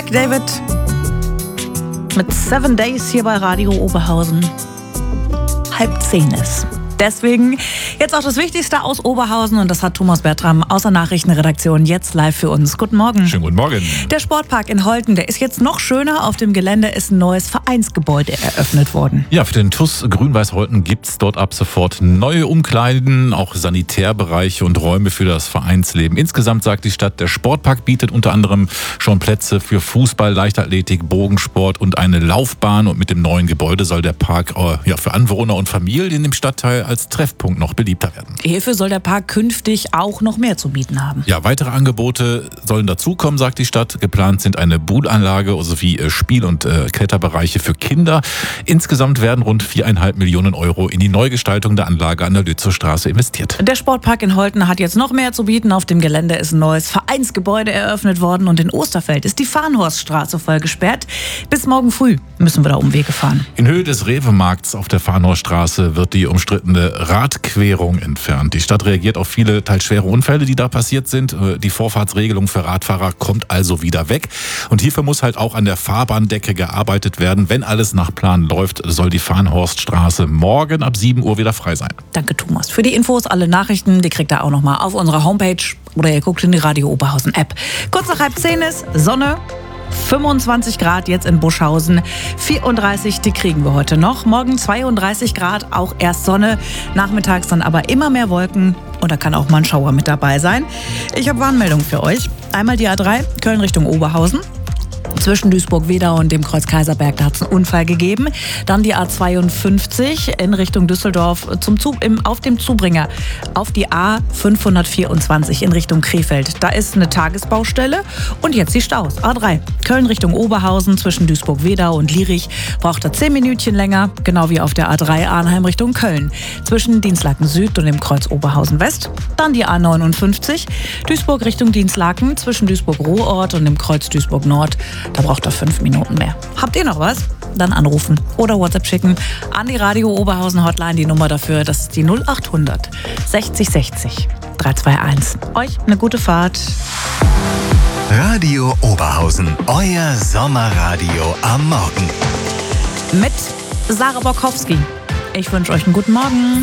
Mark David mit 7 Days hier bei Radio Oberhausen. 9:30 ist. Deswegen jetzt auch das Wichtigste aus Oberhausen und das hat Thomas Bertram aus der Nachrichtenredaktion jetzt live für uns. Guten Morgen. Schönen guten Morgen. Der Sportpark in Holten, der ist jetzt noch schöner. Auf dem Gelände ist ein neues Vereinsgebäude eröffnet worden. Ja, für den TuS Grün-Weiß Holten gibt es dort ab sofort neue Umkleiden, auch Sanitärbereiche und Räume für das Vereinsleben. Insgesamt sagt die Stadt, der Sportpark bietet unter anderem schon Plätze für Fußball, Leichtathletik, Bogensport und eine Laufbahn. Und mit dem neuen Gebäude soll der Park für Anwohner und Familien im Stadtteil als Treffpunkt noch beliebter werden. Hierfür soll der Park künftig auch noch mehr zu bieten haben. Ja, weitere Angebote sollen dazukommen, sagt die Stadt. Geplant sind eine Buhlanlage sowie Spiel- und Kletterbereiche für Kinder. Insgesamt werden rund 4,5 Millionen Euro in die Neugestaltung der Anlage an der Lützow Straße investiert. Der Sportpark in Holten hat jetzt noch mehr zu bieten. Auf dem Gelände ist ein neues Vereinsgebäude eröffnet worden und in Osterfeld ist die Farnhorststraße voll gesperrt. Bis morgen früh müssen wir da Umwege fahren. In Höhe des Rewe-Markts auf der Farnhorststraße wird die umstrittene Radquerung entfernt. Die Stadt reagiert auf viele, teils schwere Unfälle, die da passiert sind. Die Vorfahrtsregelung für Radfahrer kommt also wieder weg. Und hierfür muss halt auch an der Fahrbahndecke gearbeitet werden. Wenn alles nach Plan läuft, soll die Farnhorststraße morgen ab 7 Uhr wieder frei sein. Danke, Thomas. Für die Infos, alle Nachrichten, die kriegt ihr auch nochmal auf unserer Homepage oder ihr guckt in die Radio Oberhausen App. Kurz nach 9:30 ist Sonne. 25 Grad jetzt in Buschhausen, 34, die kriegen wir heute noch. Morgen 32 Grad, auch erst Sonne, nachmittags dann aber immer mehr Wolken und da kann auch mal ein Schauer mit dabei sein. Ich habe Warnmeldungen für euch. Einmal die A3, Köln Richtung Oberhausen. Zwischen Duisburg-Wedau und dem Kreuz Kaiserberg, da hat es einen Unfall gegeben. Dann die A52 in Richtung Düsseldorf auf dem Zubringer auf die A524 in Richtung Krefeld. Da ist eine Tagesbaustelle und jetzt die Staus. A3 Köln Richtung Oberhausen zwischen Duisburg-Wedau und Lierich braucht er 10 Minütchen länger, genau wie auf der A3 Arnheim Richtung Köln. Zwischen Dinslaken Süd und dem Kreuz Oberhausen West. Dann die A59 Duisburg Richtung Dinslaken zwischen Duisburg-Ruhrort und dem Kreuz Duisburg Nord. Da braucht er 5 Minuten mehr. Habt ihr noch was? Dann anrufen oder WhatsApp schicken an die Radio Oberhausen Hotline. Die Nummer dafür, das ist die 0800 60 60 321. Euch eine gute Fahrt. Radio Oberhausen, euer Sommerradio am Morgen. Mit Sarah Borkowski. Ich wünsche euch einen guten Morgen.